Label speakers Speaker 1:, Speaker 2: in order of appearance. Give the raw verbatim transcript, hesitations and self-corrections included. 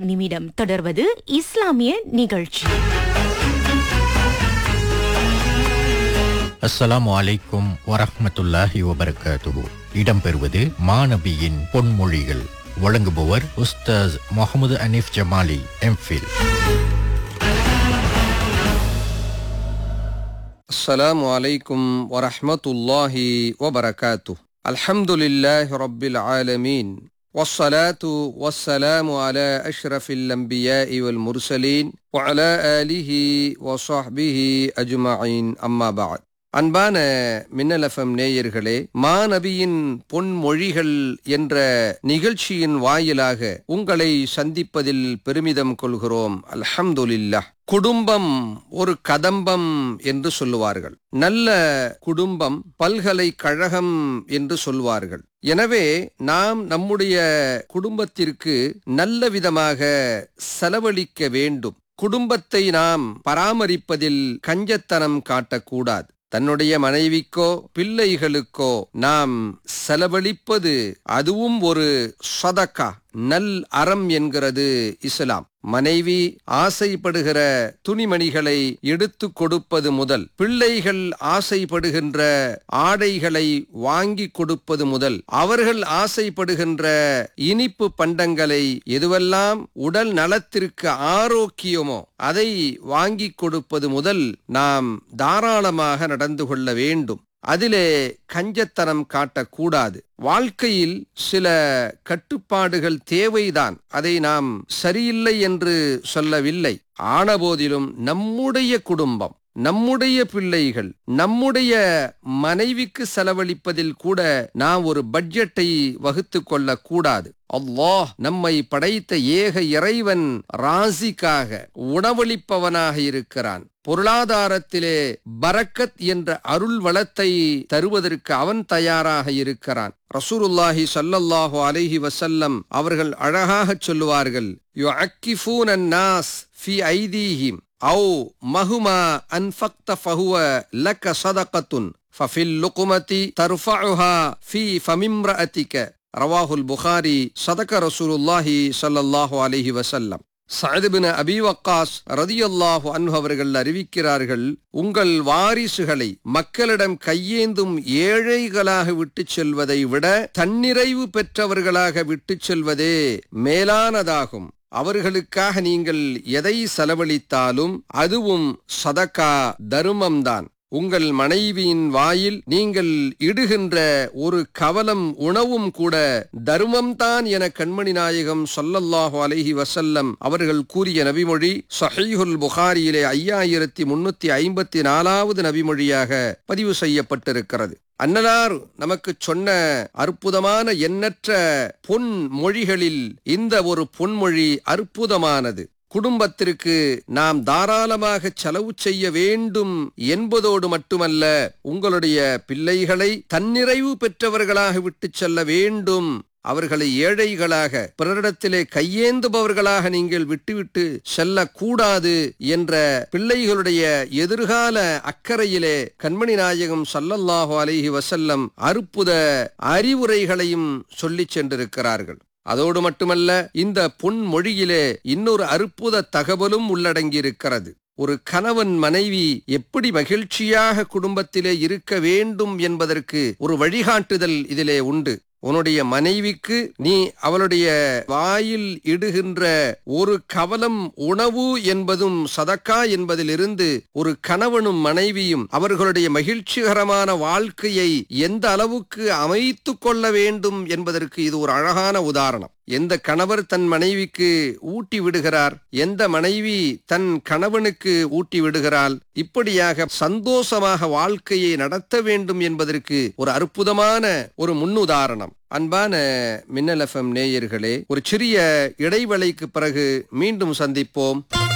Speaker 1: நிமிடம் தொடர்வது இஸ்லாமிய நிகழ்ச்சி.
Speaker 2: அஸ்ஸலாமு அலைக்கும் வரஹ்மத்துல்லாஹி வபரகாத்துஹு. இடம்பெறுவது மாநபியின் பொன்மொழிகள். வழங்குபவர் உஸ்தாஸ் முகமது அனீஃப் ஜமாலி, எம்ஃபில்.
Speaker 3: அஸ்ஸலாமு அலைக்கும் வரஹ்மத்துல்லாஹி வபரகாத்துஹு. அல்ஹம்துலில்லாஹி ரப்பில் ஆலமீன். வஸ்ஸலாத்து வஸ்ஸலாமு அலா அஷ்ரஃபில் அன்பியாஇ வல் முர்சலீன் வ அலா ஆலிஹி வ ஸஹ்பிஹி அஜ்மஈன். அம்மா பஅத். அன்பான மின்னல் எஃப்எம் நேயர்களே, மாநபியின் பொன்மொழிகள் என்ற நிகழ்ச்சியின் வாயிலாக உங்களை சந்திப்பதில் பெருமிதம் கொள்கிறோம். அல்ஹம்துலில்லாஹ். குடும்பம் ஒரு கதம்பம் என்று சொல்லுவார்கள். நல்ல குடும்பம் பல்கலைக்கழகம் என்று சொல்வார்கள். எனவே நாம் நம்முடைய குடும்பத்திற்கு நல்ல விதமாக செலவழிக்க வேண்டும். குடும்பத்தை நாம் பராமரிப்பதில் கஞ்சத்தனம் காட்டக்கூடாது. தன்னுடைய மனைவிக்கோ பிள்ளைகளுக்கோ நாம் செலவழிப்பது அதுவும் ஒரு சதகா, நல் அறம் என்கிறது இஸ்லாம். மனைவி ஆசைப்படுகிற துணிமணிகளை எடுத்து கொடுப்பது முதல், பிள்ளைகள் ஆசைப்படுகின்ற ஆடைகளை வாங்கி கொடுப்பது முதல், அவர்கள் ஆசைப்படுகின்ற இனிப்பு பண்டங்களை, எதுவெல்லாம் உடல் நலத்திற்கு ஆரோக்கியமோ அதை வாங்கி கொடுப்பது முதல் நாம் தாராளமாக நடந்து கொள்ள வேண்டும். அதிலே கஞ்சத்தனம் காட்டக்கூடாது. வாழ்க்கையில் சில கட்டுப்பாடுகள் தேவைதான், அதை நாம் சரியில்லை என்று சொல்லவில்லை. ஆனபோதிலும் நம்முடைய குடும்பம், நம்முடைய பிள்ளைகள், நம்முடைய மனைவிக்கு செலவழிப்பதில் கூட நாம் ஒரு பட்ஜெட்டை வகுத்து கொள்ள கூடாது. அல்லாஹ் நம்மை படைத்த ஏக இறைவன் ராசிக்காக, உணவளிப்பவனாக இருக்கிறான். பொருளாதாரத்திலே பரக்கத் என்ற அருள் வளத்தை தருவதற்கு அவன் தயாராக இருக்கிறான். ரசூலுல்லாஹி ஸல்லல்லாஹு அலைஹி வஸல்லம் அவர்கள் அழகாக சொல்லுவார்கள், யுஅக்கிஃபூன அன்-நாஸ் ஃபீ ஐதீஹிம் அவ் மஹுமா அன்ஃபக்த ஃபஹுவ லக ஸதகத்துன் ஃபஃபில் லுக்மதி தர்ஃபஉஹா ஃபீ ஃபமிம்ரஅதிக. ரவாஹுல் புகாரி. ஸதக ரசூலுல்லாஹி ஸல்லல்லாஹு அலைஹி வஸல்லம். சஅத் பின் அபி வக்காஸ் ரலியல்லாஹு அன்ஹு அவர்கள் அறிவிக்கிறார்கள், உங்கள் வாரிசுகளை மக்களிடம் கையேந்தும் ஏழைகளாக விட்டுச் செல்வதை விட தன்னிறைவு பெற்றவர்களாக விட்டுச் செல்வதே மேலானதாகும். அவர்களுக்காக நீங்கள் எதை செலவழித்தாலும் அதுவும் சதகா, தர்மம்தான். உங்கள் மனைவியின் வாயில் நீங்கள் இடுகின்ற ஒரு கவலம் உணவும் கூட தர்மம்தான் என கண்மணி நாயகம் ஸல்லல்லாஹு அலைஹி வஸல்லம் அவர்கள் கூறிய நபிமொழி ஸஹீஹுல் புகாரியிலே ஐயாயிரத்தி முன்னூத்தி ஐம்பத்தி நாலாவது நபிமொழியாக பதிவு செய்யப்பட்டிருக்கிறது. அன்னலார் நமக்கு சொன்ன அற்புதமான எண்ணற்ற பொன் மொழிகளில் இந்த ஒரு பொன்மொழி அற்புதமானது. குடும்பத்திற்கு நாம் தாராளமாக செலவு செய்ய வேண்டும் என்பதோடு மட்டுமல்ல, உங்களுடைய பிள்ளைகளை தன்னிறைவு பெற்றவர்களாக விட்டு செல்ல வேண்டும். அவர்களை ஏழைகளாக, பிறரிடத்திலே கையேந்துபவர்களாக நீங்கள் விட்டுவிட்டு செல்லக்கூடாது என்ற பிள்ளைகளுடைய எதிர்கால அக்கறையிலே கண்மணி நாயகம் ஸல்லல்லாஹு அலைஹி வஸல்லம் அற்புத அறிவுரைகளையும் சொல்லிச் சென்றிருக்கிறார்கள். அதோடு மட்டுமல்ல, இந்த பொன்மொழியிலே இன்னொரு அற்புத தகவலும் உள்ளடங்கியிருக்கிறது. ஒரு கணவன் மனைவி எப்படி மகிழ்ச்சியாக குடும்பத்திலே இருக்க வேண்டும் என்பதற்கு ஒரு வழிகாட்டுதல் இதிலே உண்டு. உன்னுடைய மனைவிக்கு நீ அவளுடைய வாயில் இடுகின்ற ஒரு கவலம் உணவு என்பதும் சதக்கா என்பதிலிருந்து ஒரு கணவனும் மனைவியும் அவர்களுடைய மகிழ்ச்சிகரமான வாழ்க்கையை எந்த அளவுக்கு அமைத்து கொள்ள வேண்டும் என்பதற்கு இது ஒரு அழகான உதாரணம். எந்த கணவர் தன் மனைவிக்கு ஊட்டி விடுகிறார், எந்த மனைவி தன் கணவனுக்கு ஊட்டி விடுகிறாள், இப்படியாக சந்தோஷமாக வாழ்க்கையை நடத்த வேண்டும் என்பதற்கு ஒரு அற்புதமான ஒரு முன்னுதாரணம். அன்பான மின்னல் எஃப்எம் நேயர்களே, ஒரு சிறிய இடைவேளைக்கு பிறகு மீண்டும் சந்திப்போம்.